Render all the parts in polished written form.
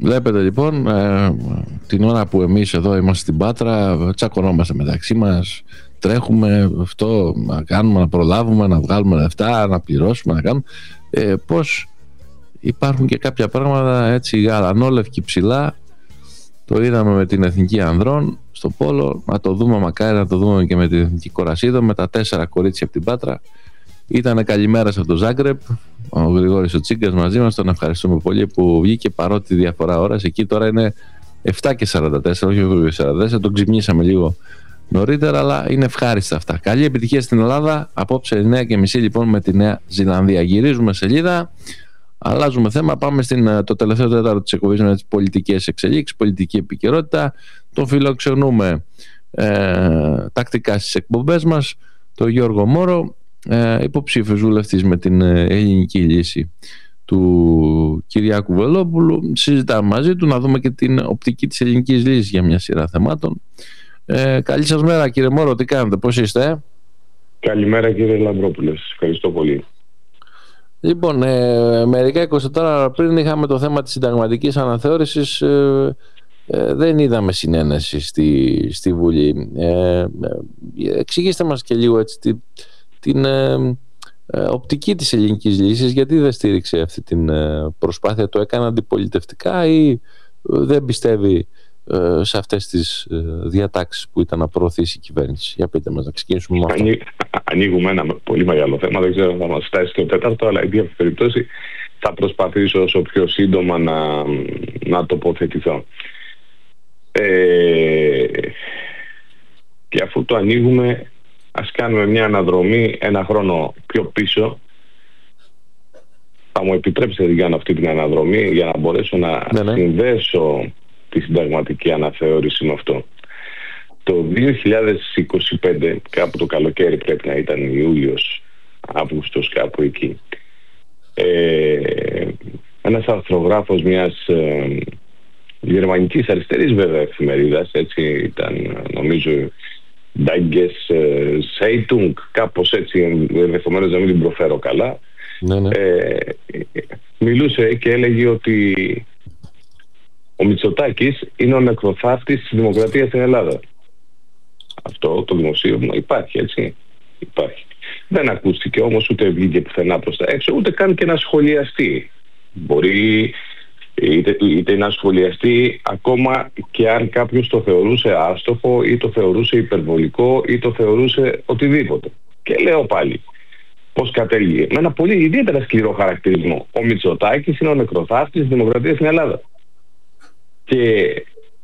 Βλέπετε λοιπόν, την ώρα που εμείς εδώ είμαστε στην Πάτρα, τσακωνόμαστε μεταξύ μας, τρέχουμε αυτό, να κάνουμε, να προλάβουμε, να βγάλουμε λεφτά, να πληρώσουμε, να κάνουμε. Πώς υπάρχουν και κάποια πράγματα έτσι γαλανόλευκη ψηλά. Το είδαμε με την Εθνική Ανδρών στο πόλο, να το δούμε, μακάρι να το δούμε και με την Εθνική Κορασίδο, με τα 4 κορίτσια από την Πάτρα. Ήτανε καλημέρας από το Ζάγκρεπ, ο Γρηγόρης ο Τσίγκας μαζί μας, τον ευχαριστούμε πολύ που βγήκε, παρότι διαφορά ώρας. Εκεί τώρα είναι 7:44, όχι 8:44, τον ξυπνήσαμε λίγο νωρίτερα, αλλά είναι ευχάριστα αυτά. Καλή επιτυχία στην Ελλάδα, απόψε 9:30 λοιπόν με τη Νέα Ζηλανδία. Γυρίζουμε σελίδα, αλλάζουμε θέμα, πάμε το τελευταίο τέταρτο της εκπομπής με τις πολιτικές εξελίξεις, πολιτική επικαιρότητα. Τον φιλοξενούμε τακτικά στις εκπομπές μας, τον Γιώργο Μόρο, υποψήφιος βουλευτής με την ελληνική λύση του Κυριάκου Βελόπουλου. Συζητάμε μαζί του να δούμε και την οπτική της ελληνικής λύσης για μια σειρά θεμάτων. Καλή σας μέρα κύριε Μόρο, τι κάνετε, πώς είστε? Καλημέρα κύριε Λαμπρόπουλε, ευχαριστώ πολύ. Λοιπόν, μερικά 24 ώρα πριν είχαμε το θέμα της συνταγματικής αναθεώρησης. Δεν είδαμε συνένεση στη Βουλή. Εξηγήστε μας και λίγο έτσι την οπτική της ελληνικής λύσης, γιατί δεν στήριξε αυτή την προσπάθεια, το έκανε αντιπολιτευτικά ή δεν πιστεύει σε αυτές τις διατάξεις που ήταν να προωθήσει η κυβέρνηση? Για πείτε μας, να ξεκινήσουμε με αυτό. Ανοίγουμε ένα πολύ μεγάλο θέμα, δεν ξέρω αν θα μας φτάσει το τέταρτο, αλλά εν αυτή περιπτώσει θα προσπαθήσω όσο πιο σύντομα να τοποθετηθώ. Και αφού το ανοίγουμε, ας κάνουμε μια αναδρομή ένα χρόνο πιο πίσω. Θα μου επιτρέψετε να κάνω αυτή την αναδρομή για να μπορέσω να συνδέσω τη συνταγματική αναθεώρηση με αυτό. Το 2025, κάπου το καλοκαίρι πρέπει να ήταν Ιούλιος, Αύγουστος, κάπου εκεί, ένας αρθρογράφος μιας γερμανικής αριστερής βέβαια εφημερίδας, έτσι ήταν νομίζω Ντάγκες Zeitung, κάπως έτσι, ενδεχομένως να μην την προφέρω καλά, μιλούσε και έλεγε ότι ο Μητσοτάκης είναι ο νεκροθάφτης της δημοκρατίας στην Ελλάδα. Αυτό το δημοσίευμα υπάρχει, έτσι, υπάρχει. Δεν ακούστηκε όμως, ούτε βγήκε πουθενά προς τα έξω, ούτε καν και να σχολιαστεί. Μπορεί είτε να σχολιαστεί ακόμα και αν κάποιος το θεωρούσε άστοχο ή το θεωρούσε υπερβολικό ή το θεωρούσε οτιδήποτε. Και λέω πάλι πως κατέληγε με ένα πολύ ιδιαίτερα σκληρό χαρακτηρισμό. Ο Μητσοτάκης είναι ο νεκροθάφτης της δημοκρατίας στην Ελλάδα. Και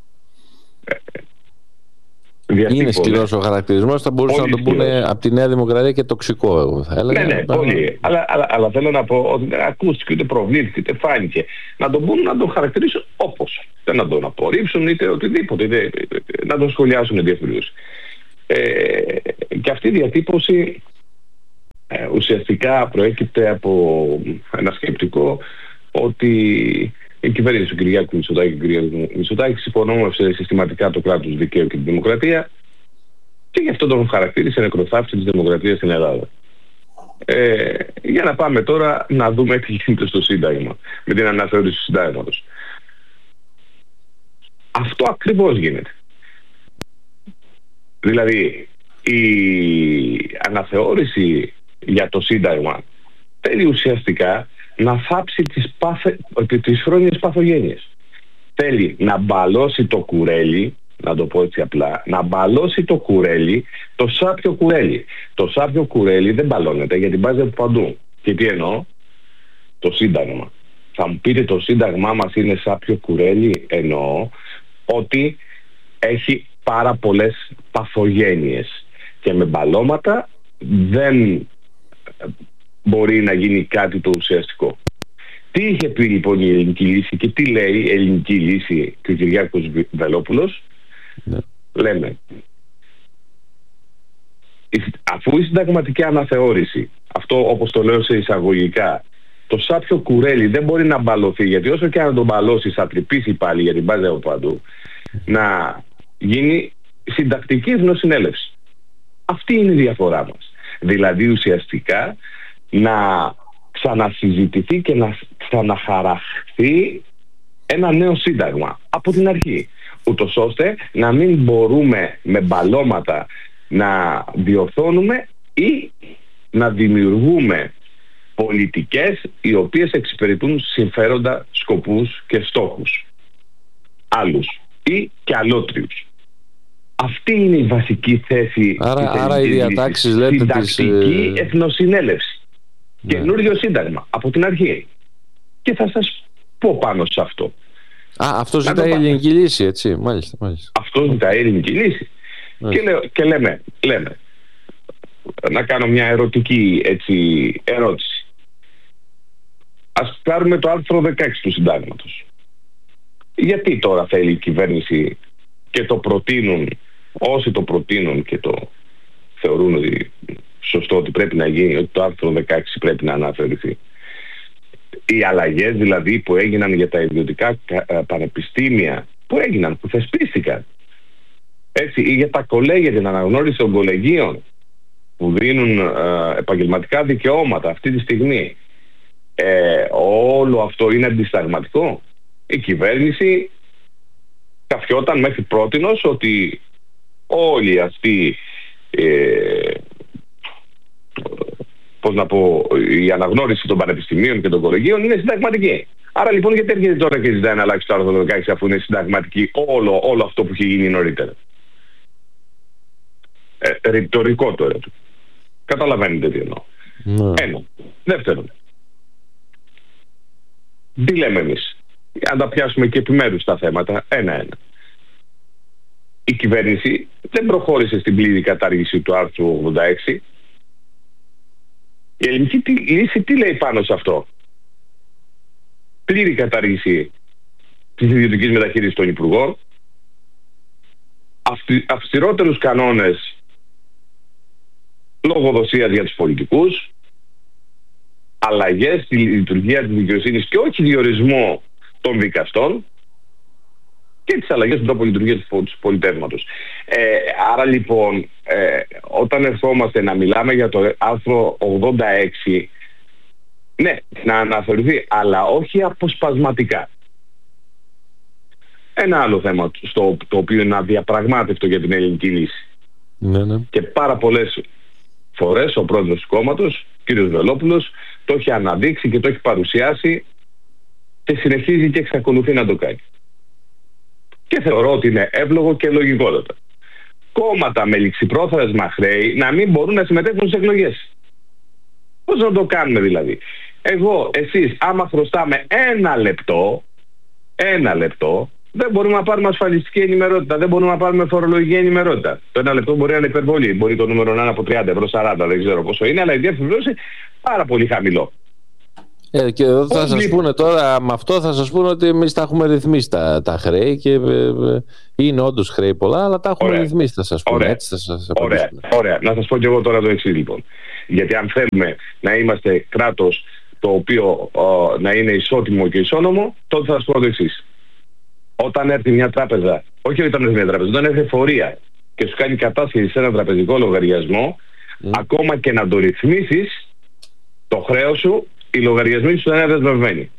είναι σκληρός ο χαρακτηρισμός, θα μπορούσαν να το πούνε από τη Νέα Δημοκρατία και τοξικό, εγώ θα έλεγα. Ναι, πολύ. Αλλά θέλω να πω ότι δεν ακούστηκε, ούτε προβλήθηκε, ούτε φάνηκε. Να τον πούνε, να τον χαρακτηρίσουν όπως. Δεν να τον απορρίψουν, είτε οτιδήποτε, είτε να τον σχολιάσουν διαφορετικώς. Και αυτή η διατύπωση ουσιαστικά προέκυπτε από ένα σκεπτικό ότι η κυβέρνηση του Κυριάκου Μητσοτάκη και του κ. Μητσοτάκη υπονόμευσε συστηματικά το κράτος δικαίου και τη δημοκρατία και γι' αυτό τον χαρακτήρισε νεκροθάφτη της δημοκρατίας στην Ελλάδα. Για να πάμε τώρα να δούμε τι γίνεται στο Σύνταγμα, με την αναθεώρηση του Συντάγματος. Αυτό ακριβώς γίνεται. Δηλαδή, η αναθεώρηση για το Σύνταγμα θέλει ουσιαστικά να θάψει τις χρόνιες παθογένειες. Θέλει να μπαλώσει το κουρέλι, να το πω έτσι απλά, να μπαλώσει το κουρέλι, το σάπιο κουρέλι. Το σάπιο κουρέλι δεν μπαλώνεται γιατί μπάζει από παντού. Και τι εννοώ? Το Σύνταγμα. Θα μου πείτε το Σύνταγμά μας είναι σάπιο κουρέλι? Εννοώ ότι έχει πάρα πολλές παθογένειες και με μπαλώματα δεν μπορεί να γίνει κάτι το ουσιαστικό. Τι είχε πει λοιπόν η ελληνική λύση και τι λέει η ελληνική λύση και ο Κυριάκος Βελόπουλος? Λέμε, αφού η συνταγματική αναθεώρηση, αυτό όπως το λέω σε εισαγωγικά, το σάπιο κουρέλι δεν μπορεί να μπαλωθεί, γιατί όσο και αν τον μπαλώσει θα τρυπήσει πάλι γιατί μπάζει από παντού, να γίνει συντακτική εθνοσυνέλευση. Αυτή είναι η διαφορά μας. Δηλαδή ουσιαστικά να ξανασυζητηθεί και να ξαναχαραχθεί ένα νέο σύνταγμα από την αρχή, ούτως ώστε να μην μπορούμε με μπαλώματα να διορθώνουμε ή να δημιουργούμε πολιτικές οι οποίες εξυπηρετούν συμφέροντα, σκοπούς και στόχους άλλους ή και αλότριους. Αυτή είναι η βασική θέση. Άρα οι διατάξεις, λέτε, συντακτική εθνοσυνέλευση. Ναι. Καινούριο σύνταγμα από την αρχή. Και θα σας πω πάνω σε αυτό. Αυτό ζητάει η ελληνική λύση, έτσι. Μάλιστα. Αυτό ζητάει η ελληνική λύση. Και λέμε, να κάνω μια ερωτική ερώτηση. Ας πάρουμε το άρθρο 16 του συντάγματος. Γιατί τώρα θέλει η κυβέρνηση και το προτείνουν, όσοι το προτείνουν και το θεωρούν ότι σωστό ότι πρέπει να γίνει, ότι το άρθρο 16 πρέπει να αναφερθεί. Οι αλλαγές δηλαδή που έγιναν για τα ιδιωτικά πανεπιστήμια, που θεσπίστηκαν, έτσι, ή για τα κολέγια, την αναγνώριση των κολεγίων που δίνουν επαγγελματικά δικαιώματα αυτή τη στιγμή, όλο αυτό είναι αντισταγματικό. Η κυβέρνηση καφιόταν μέχρι πρότινος ότι όλοι αυτοί η αναγνώριση των πανεπιστημίων και των κολεγίων είναι συνταγματική. Άρα λοιπόν γιατί έρχεται τώρα και ζητάει να αλλάξει το άρθρο 16 αφού είναι συνταγματική όλο αυτό που έχει γίνει νωρίτερα? Ρητορικό το ερώτημα. Καταλαβαίνετε τι εννοώ. Ένα. Δεύτερον, τι λέμε εμείς? Αν τα πιάσουμε και επιμέρους τα θέματα, ένα-ένα. Η κυβέρνηση δεν προχώρησε στην πλήρη κατάργηση του άρθρου 86. Η ελληνική λύση τι λέει πάνω σε αυτό? Πλήρη κατάργηση της ιδιωτικής μεταχείρισης των υπουργών, αυστηρότερους κανόνες λογοδοσίας για τους πολιτικούς, αλλαγές στη λειτουργία της δικαιοσύνης και όχι διορισμό των δικαστών και τις αλλαγές του τρόπου λειτουργίας του πολιτεύματος. Άρα λοιπόν, όταν ερχόμαστε να μιλάμε για το άρθρο 86, ναι, να αναφερθεί, αλλά όχι αποσπασματικά. Ένα άλλο θέμα το οποίο είναι αδιαπραγμάτευτο για την ελληνική λύση. Ναι. Και πάρα πολλές φορές ο πρόεδρος του κόμματος, κ. Βελόπουλος, το έχει αναδείξει και το έχει παρουσιάσει και συνεχίζει και εξακολουθεί να το κάνει. Και θεωρώ ότι είναι εύλογο και λογικότατα. Κόμματα με ληξιπρόθεσμα χρέη να μην μπορούν να συμμετέχουν στις εκλογές. Πώς να το κάνουμε δηλαδή? Εσείς, άμα χρωστάμε ένα λεπτό, δεν μπορούμε να πάρουμε ασφαλιστική ενημερότητα, δεν μπορούμε να πάρουμε φορολογική ενημερότητα. Το ένα λεπτό μπορεί να είναι υπερβολή, μπορεί το νούμερο να είναι από 30 ευρώ, 40, δεν ξέρω πόσο είναι, αλλά η διεύθυνση είναι πάρα πολύ χαμηλό. Και εδώ θα σας πούνε τώρα, με αυτό θα σας πούνε ότι εμείς τα έχουμε ρυθμίσει τα χρέη και είναι όντως χρέη πολλά, αλλά τα έχουμε ρυθμίσει, θα σας πούνε. Έτσι θα σας Ωραία. Να σας πω και εγώ τώρα το εξής λοιπόν. Γιατί αν θέλουμε να είμαστε κράτος το οποίο να είναι ισότιμο και ισόνομο, τότε θα σας πω το εξής. Όταν έρθει μια τράπεζα, όταν έρθει εφορία και σου κάνει κατάσχεση σε ένα τραπεζικό λογαριασμό, ακόμα και να το ρυθμίσεις το χρέος σου, οι λογαριασμοί σου είναι δεσμευμένοι.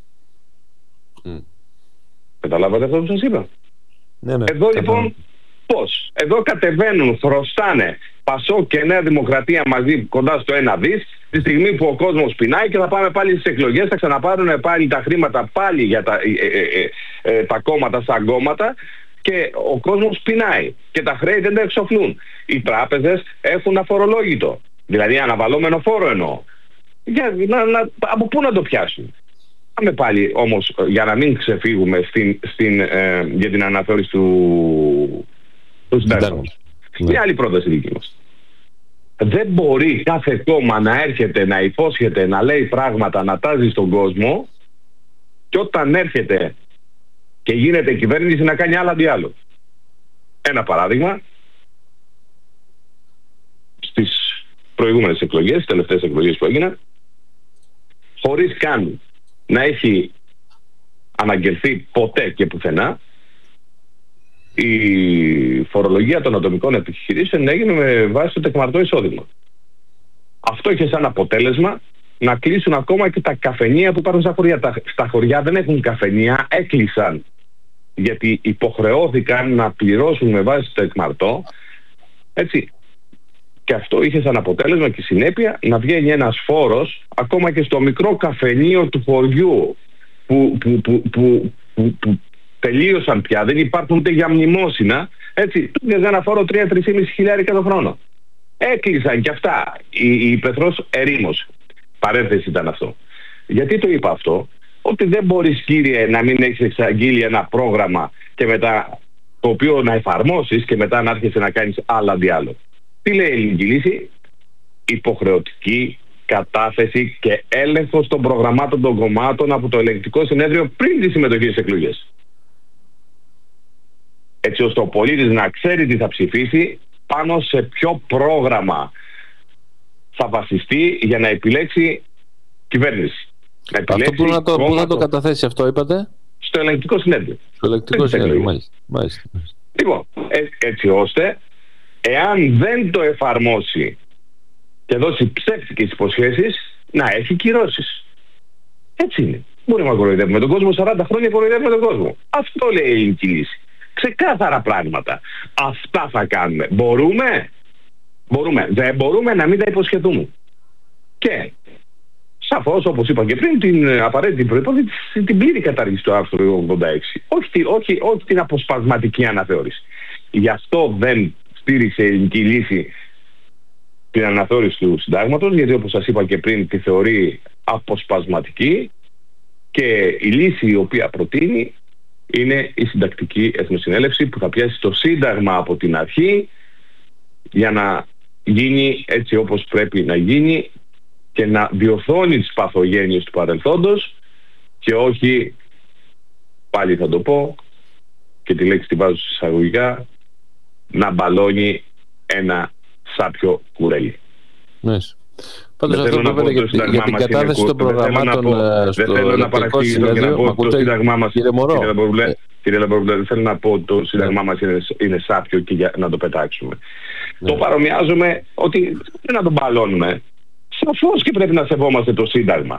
Καταλάβατε αυτό που σας είπα? Ναι, εδώ λοιπόν πώς? Εδώ κατεβαίνουν, χρωστάνε Πασόκ και Νέα Δημοκρατία μαζί κοντά στο 1 δις, τη στιγμή που ο κόσμος πεινάει και θα πάμε πάλι στις εκλογές, θα ξαναπάρουν πάλι τα χρήματα πάλι για τα κόμματα σαν κόμματα και ο κόσμος πεινάει και τα χρέη δεν τα εξοφλούν. Οι τράπεζες έχουν αφορολόγητο, δηλαδή αναβαλώμενο φόρο εννοώ. Από πού να το πιάσουν? Πάμε πάλι όμως, για να μην ξεφύγουμε για την αναθεώρηση του συντάγματος. Μια άλλη πρόταση δική μας. Δεν μπορεί κάθε κόμμα να έρχεται, να υπόσχεται, να λέει πράγματα, να τάζει στον κόσμο και όταν έρχεται και γίνεται κυβέρνηση να κάνει άλλα αντί άλλο. Ένα παράδειγμα, στις προηγούμενες εκλογές, στις τελευταίες εκλογές που έγιναν, χωρίς καν να έχει αναγγελθεί ποτέ και πουθενά, η φορολογία των ατομικών επιχειρήσεων έγινε με βάση το τεκμαρτό εισόδημα. Αυτό είχε σαν αποτέλεσμα να κλείσουν ακόμα και τα καφενεία που υπάρχουν στα χωριά. Στα χωριά δεν έχουν καφενεία, έκλεισαν. Γιατί υποχρεώθηκαν να πληρώσουν με βάση το εκμαρτό. Έτσι. Και αυτό είχε σαν αποτέλεσμα και συνέπεια να βγαίνει ένας φόρος ακόμα και στο μικρό καφενείο του χωριού που τελείωσαν πια, δεν υπάρχουν ούτε για μνημόσυνα. Έτσι, του βγάζει ένα φόρο 3-3,5 χιλιάρικα το χρόνο. Έκλεισαν και αυτά. Η Ηπεθρός ερήμωσε. Παρένθεση ήταν αυτό. Γιατί το είπα αυτό? Ότι δεν μπορείς, κύριε, να μην έχεις εξαγγείλει ένα πρόγραμμα και μετά το οποίο να εφαρμόσεις και μετά να άρχισε να κάνεις άλλα διάλογο. Τι λέει η ελληνική λύση? Υποχρεωτική κατάθεση και έλεγχος των προγραμμάτων των κομμάτων από το ελεγκτικό συνέδριο πριν τη συμμετοχή στις εκλογές. Έτσι ώστε ο πολίτης να ξέρει τι θα ψηφίσει, πάνω σε ποιο πρόγραμμα θα βασιστεί για να επιλέξει κυβέρνηση. Να επιλέξει αυτό πού να το καταθέσει αυτό, είπατε? Στο ελεγκτικό συνέδριο. Στο ελεγκτικό συνέδριο, μάλιστα. Λοιπόν, έτσι ώστε, εάν δεν το εφαρμόσει και δώσει ψεύτικες υποσχέσεις, να έχει κυρώσεις. Έτσι είναι. Μπορούμε να κοροϊδεύουμε τον κόσμο, 40 χρόνια κοροϊδεύουμε τον κόσμο. Αυτό λέει η ελληνική λύση. Ξεκάθαρα πράγματα. Αυτά θα κάνουμε. Μπορούμε. Δεν μπορούμε να μην τα υποσχεθούμε. Και σαφώς, όπως είπα και πριν, την απαραίτητη προϋπόθεση, την πλήρη κατάργηση του άρθρου 86. Όχι την αποσπασματική αναθεώρηση. Γι' αυτό δεν στήριξε η ελληνική λύση την αναθεώρηση του συντάγματος, γιατί όπως σας είπα και πριν, τη θεωρεί αποσπασματική, και η λύση η οποία προτείνει είναι η συντακτική εθνοσυνέλευση που θα πιάσει το Σύνταγμα από την αρχή για να γίνει έτσι όπως πρέπει να γίνει και να διορθώνει τις παθογένειες του παρελθόντος και όχι, πάλι θα το πω και τη λέξη τη βάζω εισαγωγικά, να μπαλώνει ένα σάπιο κουρέλι. Πάντως αυτό που είπατε για την κατάθεση των προγραμμάτων στο ελεγκτικό συνέδριο, κύριε Λαμπρόπουλε, δεν θέλω να πω ότι το Σύνταγμά μας είναι σάπιο και να το πετάξουμε. Το παρομοιάζουμε ότι δεν να τον μπαλώνουμε. Σαφώς και πρέπει να σεβόμαστε το Σύνταγμα.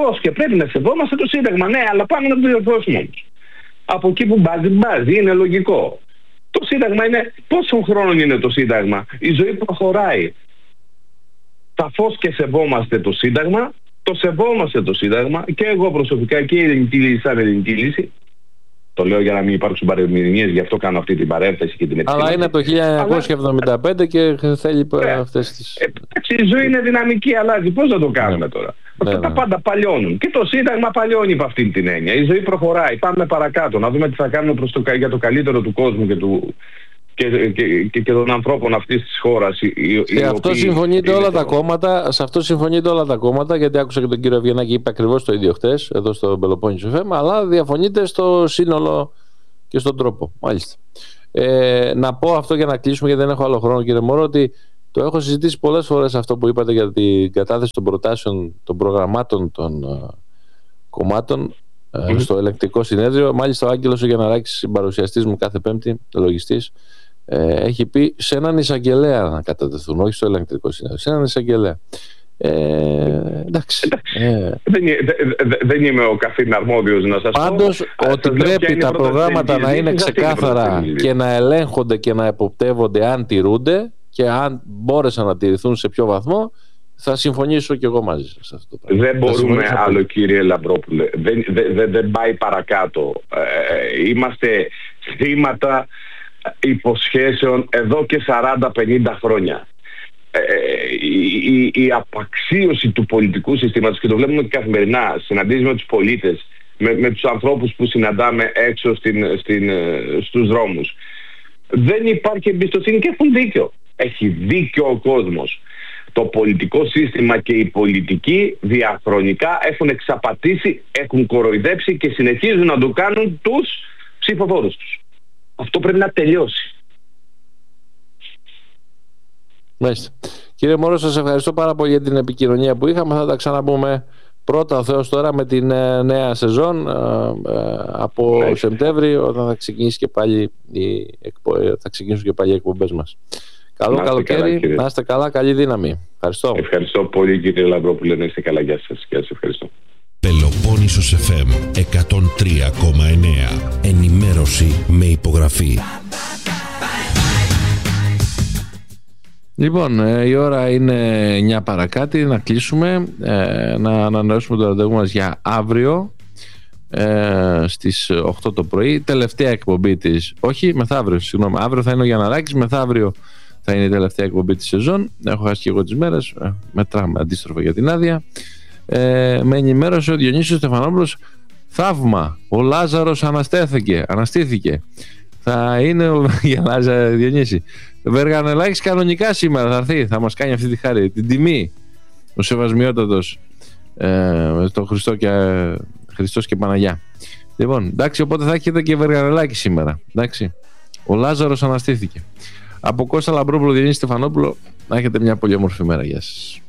Ναι, αλλά πάμε να το διορθώσουμε όμως. Από εκεί που μπάζει, είναι λογικό. Το Σύνταγμα είναι, πόσο χρόνο είναι το Σύνταγμα? Η ζωή προχωράει. Σαφώς και σεβόμαστε το Σύνταγμα, και εγώ προσωπικά και η ελληνική λύση σαν ελληνική λύση. Το λέω για να μην υπάρξουν παρεμηνίες, γι' αυτό κάνω αυτή την παρένθεση και την επιστήμη. Αλλά είναι από το 1975 και θέλει αυτές τις... Η ζωή είναι δυναμική, αλλάζει. Πώς θα το κάνουμε τώρα? Τα πάντα παλιώνουν. Και το Σύνταγμα παλιώνει από αυτήν την έννοια. Η ζωή προχωράει. Πάμε παρακάτω. Να δούμε τι θα κάνουμε για το καλύτερο του κόσμου και των ανθρώπων αυτής της χώρας. Σε αυτό συμφωνείτε όλα τα κόμματα, γιατί άκουσα και τον κύριο Ευγενάκη, είπε ακριβώς το ίδιο χτες εδώ στο Πελοπόννησο FM, αλλά διαφωνείτε στο σύνολο και στον τρόπο. Μάλιστα. Να πω αυτό για να κλείσουμε, γιατί δεν έχω άλλο χρόνο, κύριε Μωρό, ότι το έχω συζητήσει πολλές φορές αυτό που είπατε για την κατάθεση των προτάσεων των προγραμμάτων των κομμάτων στο ελεγκτικό συνέδριο. Μάλιστα ο Άγγελος ο Γιανναράκης, συμπαρουσιαστής μου κάθε Πέμπτη, λογιστής, έχει πει σε έναν εισαγγελέα να κατατεθούν, όχι στο ελεγκτικό συνέδριο, σε έναν εισαγγελέα. Εντάξει. Δεν είμαι ο καθήν αρμόδιος να σας πω. Πάντως ότι πρέπει τα προγράμματα να είναι ξεκάθαρα και να ελέγχονται και να εποπτεύονται αν τηρούνται, και αν μπόρεσαν να τηρηθούν σε ποιο βαθμό, θα συμφωνήσω και εγώ μαζί σας αυτό το πράγμα. Δεν μπορούμε άλλο, κύριε Λαμπρόπουλε. Δεν πάει παρακάτω. Είμαστε θύματα υποσχέσεων εδώ και 40-50 χρόνια. Η απαξίωση του πολιτικού συστήματος, και το βλέπουμε και καθημερινά, συναντήσεις με τους πολίτες, με τους ανθρώπους που συναντάμε έξω στους δρόμους. Δεν υπάρχει εμπιστοσύνη και έχουν δίκιο. Έχει δίκιο ο κόσμος. Το πολιτικό σύστημα και οι πολιτικοί διαχρονικά έχουν εξαπατήσει, έχουν κοροϊδέψει και συνεχίζουν να το κάνουν τους ψηφοφόρους τους. Αυτό πρέπει να τελειώσει. Μάλιστα. Κύριε Μωρό, σας ευχαριστώ πάρα πολύ για την επικοινωνία που είχαμε. Θα τα ξαναπούμε πρώτα ο Θεός τώρα με την νέα σεζόν από Σεπτέμβρη, όταν θα ξεκινήσει και πάλι θα ξεκινήσουν και πάλι οι εκπομπές μας. Καλό καλοκαίρι, να είστε καλά, καλή δύναμη. Ευχαριστώ. Ευχαριστώ πολύ κύριε Λαμπρόπουλε, να είστε καλά. Γεια σας. Ευχαριστώ. Πελοπόννησος FM 103,9. Ενημέρωση με υπογραφή. Λοιπόν, η ώρα είναι 9 παρακάτι. Να κλείσουμε, να ανανεώσουμε το ραντεβού μας για αύριο στις 8 το πρωί. Τελευταία εκπομπή της, όχι μεθαύριο, συγγνώμη, αύριο θα είναι ο Γιανναράκης, μεθαύριο θα είναι η τελευταία εκπομπή της σεζόν. Έχω χάσει και εγώ τις μέρες, μετράμε αντίστροφα για την άδεια. Με ενημέρωσε ο Διονύσιος Στεφανόπουλος, θαύμα, ο Λάζαρος αναστήθηκε. Θα είναι για Λάζα Διονύση. Βεργανελάκης κανονικά σήμερα θα έρθει, θα μας κάνει αυτή τη χάρη, την τιμή, ο σεβασμιότατος το Χριστός και Παναγιά. Λοιπόν, εντάξει, οπότε θα έχετε και Βεργανελάκη σήμερα, εντάξει. Ο Λάζαρος αναστήθηκε. Από Κώστα Λαμπρόπουλο, Διονύση Στεφανόπουλο, να έχετε μια πολύ όμορφη μέρα. Γεια σας.